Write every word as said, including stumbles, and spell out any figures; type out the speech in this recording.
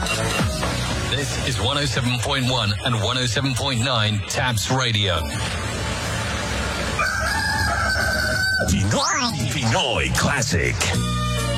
This is one oh seven point one and one oh seven point nine Tabs Radio. Pinoy, Pinoy Classic.